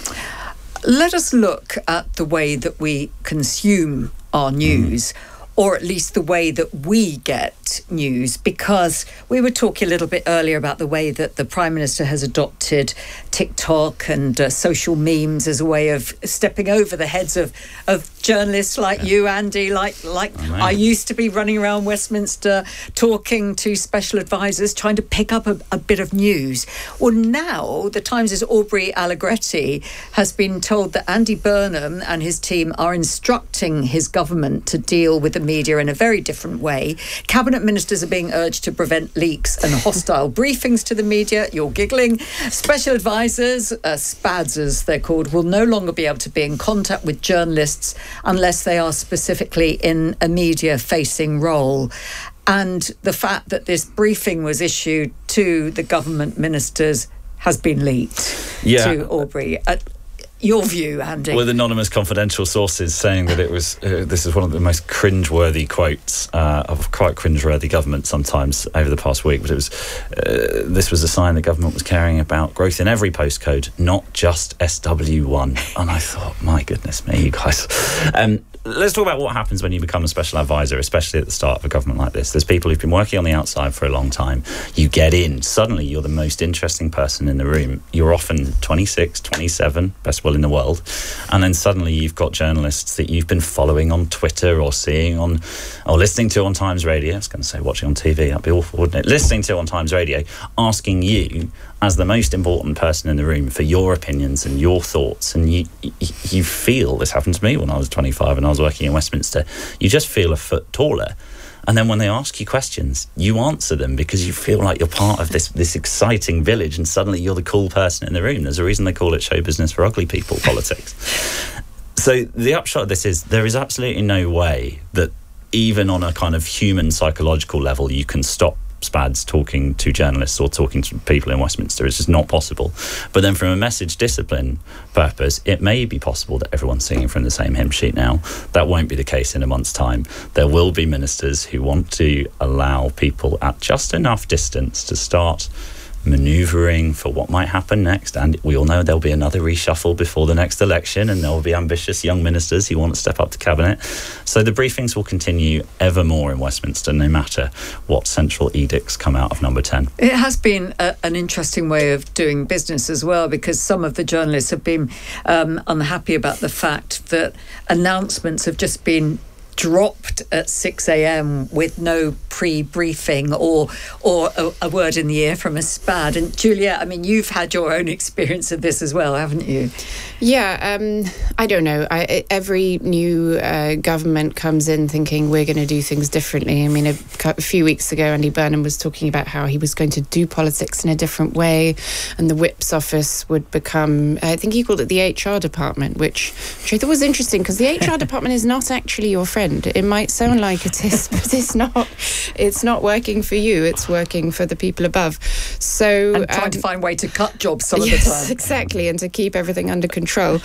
Let us look at the way that we consume our news, or at least the way that we get news, because we were talking a little bit earlier about the way that the Prime Minister has adopted TikTok and social memes as a way of stepping over the heads of journalists like you, Andy, like I used to be running around Westminster talking to special advisors, trying to pick up a bit of news. Well, now the Times' Aubrey Allegretti has been told that Andy Burnham and his team are instructing his government to deal with the media in a very different way. Cabinet ministers are being urged to prevent leaks and hostile briefings to the media. You're giggling. Special advisors, SPADs as they're called, will no longer be able to be in contact with journalists unless they are specifically in a media-facing role. And the fact that this briefing was issued to the government ministers has been leaked to Aubrey. Your view, Andy? With anonymous confidential sources saying that it was this is one of the most cringeworthy quotes of quite cringeworthy government sometimes over the past week, but it was this was a sign the government was caring about growth in every postcode, not just SW1. And I thought, my goodness me, you guys. Let's talk about what happens when you become a special advisor, especially at the start of a government like this. There's people who've been working on the outside for a long time. You get in. Suddenly, you're the most interesting person in the room. You're often 26, 27, best will in the world. And then suddenly you've got journalists that you've been following on Twitter or seeing on, or listening to on Times Radio. I was going to say watching on TV. That'd be awful, wouldn't it? Listening to on Times Radio, asking you as the most important person in the room for your opinions and your thoughts. And you feel, this happened to me when I was 25 and I was working in Westminster, you just feel a foot taller. And then when they ask you questions, you answer them because you feel like you're part of this exciting village, and suddenly you're the cool person in the room. There's a reason they call it show business for ugly people, politics. So the upshot of this is there is absolutely no way that even on a kind of human psychological level you can stop SPADs talking to journalists or talking to people in Westminster. It's just not possible. But then from a message discipline purpose, it may be possible that everyone's singing from the same hymn sheet now. That won't be the case in a month's time. There will be ministers who want to allow people at just enough distance to start manoeuvring for what might happen next. And we all know there'll be another reshuffle before the next election, and there will be ambitious young ministers who want to step up to cabinet. So the briefings will continue ever more in Westminster, no matter what central edicts come out of Number 10. It has been an interesting way of doing business as well, because some of the journalists have been unhappy about the fact that announcements have just been dropped at 6 a.m. with no pre-briefing or a word in the ear from a SPAD. And Juliet, I mean, you've had your own experience of this as well, haven't you? Yeah, I don't know. Every new government comes in thinking we're going to do things differently. I mean, a few weeks ago, Andy Burnham was talking about how he was going to do politics in a different way, and the Whip's office would become, I think he called it the HR department, which I thought was interesting, because the HR department is not actually your friend. It might sound like it is, but it's not. It's not working for you. It's working for the people above. So and trying to find a way to cut jobs some of the time. Yes, exactly, and to keep everything under control.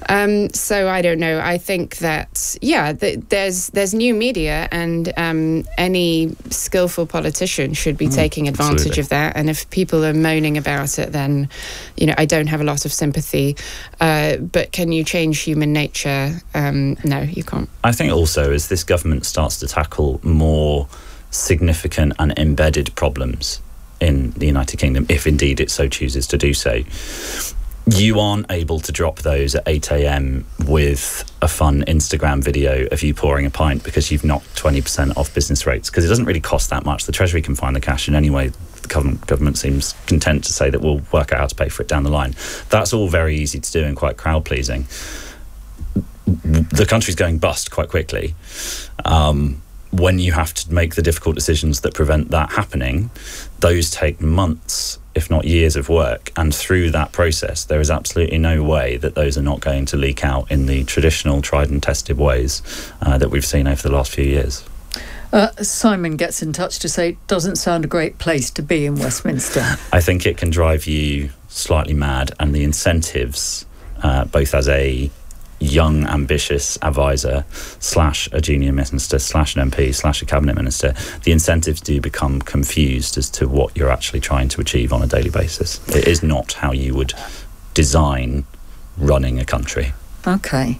So I don't know. I think that there's new media, and any skillful politician should be taking advantage of that. And if people are moaning about it, then I don't have a lot of sympathy. But can you change human nature? No, you can't. I think also as this government starts to tackle more significant and embedded problems in the United Kingdom, if indeed it so chooses to do so, you aren't able to drop those at 8 a.m. with a fun Instagram video of you pouring a pint because you've knocked 20% off business rates, because it doesn't really cost that much. The Treasury can find the cash in any way. The government seems content to say that we'll work out how to pay for it down the line. That's all very easy to do and quite crowd-pleasing. The country's going bust quite quickly. When you have to make the difficult decisions that prevent that happening, those take months, if not years of work. And through that process, there is absolutely no way that those are not going to leak out in the traditional, tried and tested ways that we've seen over the last few years. Simon gets in touch to say, doesn't sound a great place to be in Westminster. I think it can drive you slightly mad, and the incentives, both as a young, ambitious advisor / a junior minister / an MP / a cabinet minister, the incentives do become confused as to what you're actually trying to achieve on a daily basis. It is not how you would design running a country. Okay.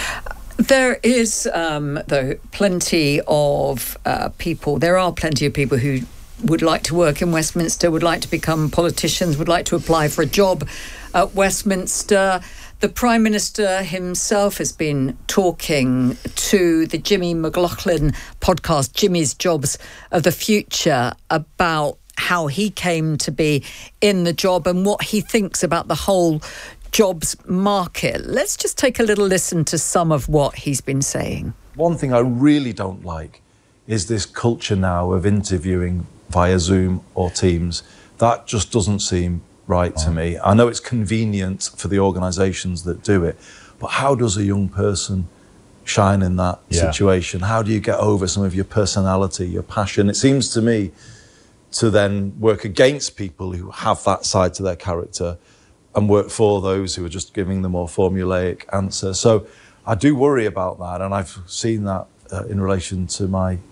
There is, though, plenty of people. There are plenty of people who would like to work in Westminster, would like to become politicians, would like to apply for a job at Westminster. The Prime Minister himself has been talking to the Jimmy McLaughlin podcast, Jimmy's Jobs of the Future, about how he came to be in the job and what he thinks about the whole jobs market. Let's just take a little listen to some of what he's been saying. One thing I really don't like is this culture now of interviewing via Zoom or Teams. That just doesn't seem right to me. I know it's convenient for the organisations that do it, but how does a young person shine in that situation? How do you get over some of your personality, your passion? It seems to me to then work against people who have that side to their character and work for those who are just giving the more formulaic answer. So I do worry about that, and I've seen that in relation to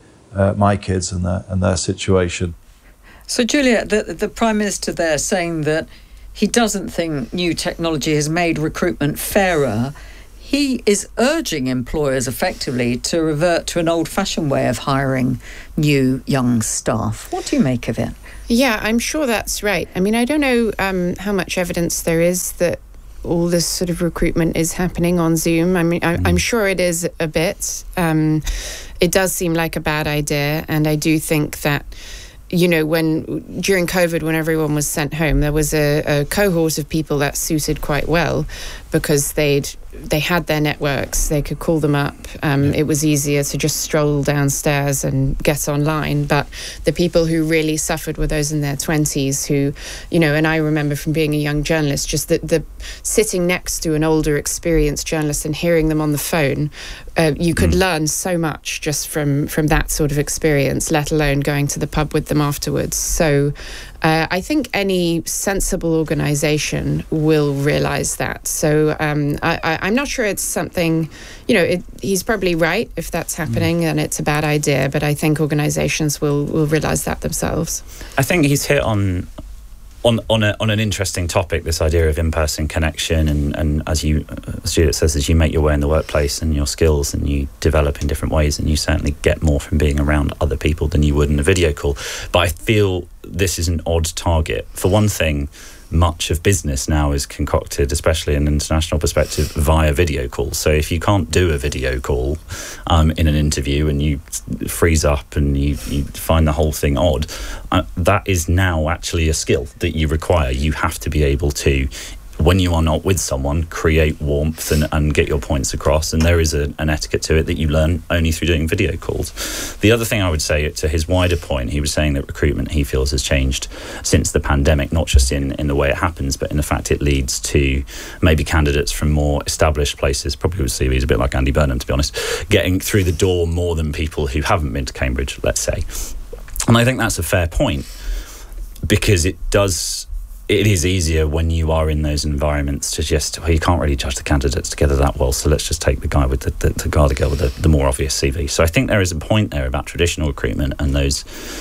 my kids and their situation. So, Julia, the Prime Minister there saying that he doesn't think new technology has made recruitment fairer. He is urging employers effectively to revert to an old-fashioned way of hiring new young staff. What do you make of it? Yeah, I'm sure that's right. I mean, I don't know how much evidence there is that all this sort of recruitment is happening on Zoom. I mean, I'm sure it is a bit. It does seem like a bad idea, and I do think that, you know, during COVID, when everyone was sent home, there was a cohort of people that suited quite well because they had their networks, they could call them up. It was easier to just stroll downstairs and get online. But the people who really suffered were those in their 20s who, you know, and I remember from being a young journalist, just the sitting next to an older, experienced journalist and hearing them on the phone, you could learn so much just from that sort of experience, let alone going to the pub with them afterwards. So I think any sensible organisation will realise that. So I'm not sure it's something, you know, he's probably right if that's happening and it's a bad idea, but I think organisations will realise that themselves. I think he's hit on an interesting topic, this idea of in-person connection, and as Stuart says, as you make your way in the workplace and your skills and you develop in different ways, and you certainly get more from being around other people than you would in a video call. But I feel this is an odd target. For one thing, much of business now is concocted, especially in an international perspective, via video calls. So if you can't do a video call in an interview and you freeze up and you find the whole thing odd, that is now actually a skill that you require. You have to be able to, when you are not with someone, create warmth and get your points across. And there is an etiquette to it that you learn only through doing video calls. The other thing I would say, to his wider point, he was saying that recruitment, he feels, has changed since the pandemic, not just in the way it happens, but in the fact it leads to maybe candidates from more established places, probably with CVs a bit like Andy Burnham, to be honest, getting through the door more than people who haven't been to Cambridge, let's say. And I think that's a fair point, because it is easier when you are in those environments to just, you can't really judge the candidates together that well, so let's just take the guy with the guy, the girl with the more obvious CV. So I think there is a point there about traditional recruitment and those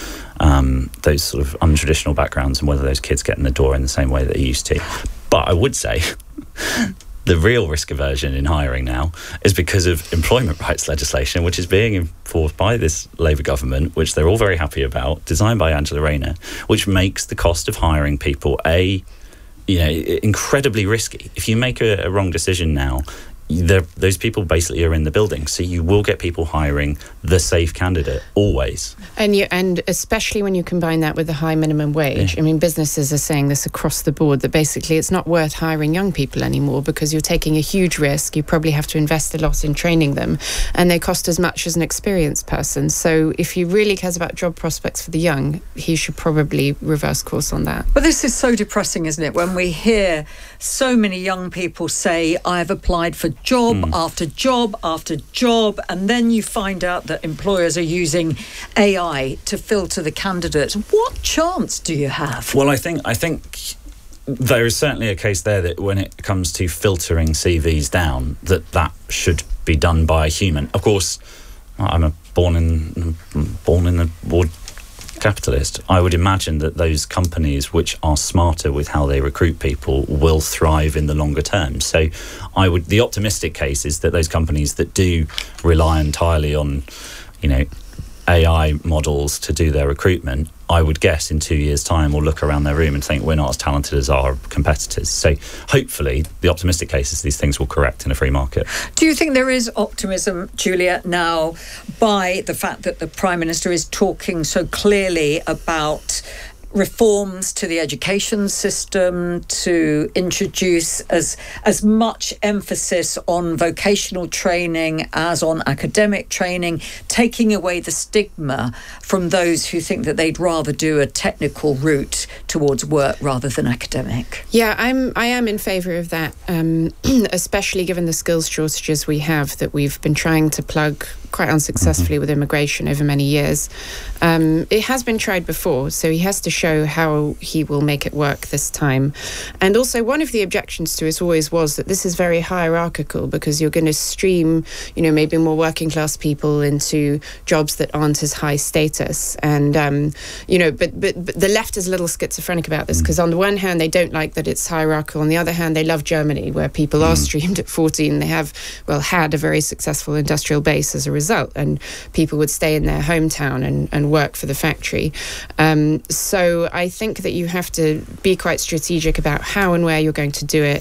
sort of untraditional backgrounds and whether those kids get in the door in the same way that they used to. But I would say the real risk aversion in hiring now is because of employment rights legislation, which is being enforced by this Labour government, which they're all very happy about, designed by Angela Rayner, which makes the cost of hiring people, incredibly risky. If you make a wrong decision now, those people basically are in the building, so you will get people hiring the safe candidate always. And especially when you combine that with the high minimum wage. I mean, businesses are saying this across the board, that basically it's not worth hiring young people anymore because you're taking a huge risk. You probably have to invest a lot in training them, and they cost as much as an experienced person. So if he really cares about job prospects for the young, he should probably reverse course on that. But this is so depressing, isn't it, when we hear so many young people say, I've applied for job after job after job, and then you find out that employers are using AI to filter the candidates. What chance do you have? Well, I think there is certainly a case there that when it comes to filtering CVs down, that should be done by a human. Of course, I'm born in the world capitalist. I would imagine that those companies which are smarter with how they recruit people will thrive in the longer term. So the optimistic case is that those companies that do rely entirely on, AI models to do their recruitment, I would guess in 2 years' time will look around their room and think we're not as talented as our competitors. So hopefully the optimistic case is these things will correct in a free market. Do you think there is optimism, Julia, now by the fact that the Prime Minister is talking so clearly about reforms to the education system, to introduce as much emphasis on vocational training as on academic training, taking away the stigma from those who think that they'd rather do a technical route towards work rather than academic? Yeah, I am in favour of that, especially given the skills shortages we have that we've been trying to plug quite unsuccessfully with immigration over many years. It has been tried before, so he has to show how he will make it work this time. And also, one of the objections to it always was that this is very hierarchical because you're going to stream, maybe more working class people into jobs that aren't as high status. And, but the left is a little schizophrenic about this because on the one hand, they don't like that it's hierarchical. On the other hand, they love Germany, where people are streamed at 14. They have, had a very successful industrial base as a result, and people would stay in their hometown and work for the factory. So I think that you have to be quite strategic about how and where you're going to do it.